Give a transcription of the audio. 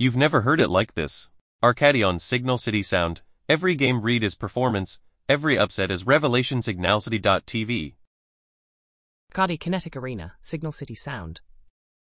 You've never heard it like this. Arcadion Signal City Sound. Every game read is performance, every upset is revelation. Signal City.tv. Arcadi Kinetic Arena, Signal City Sound.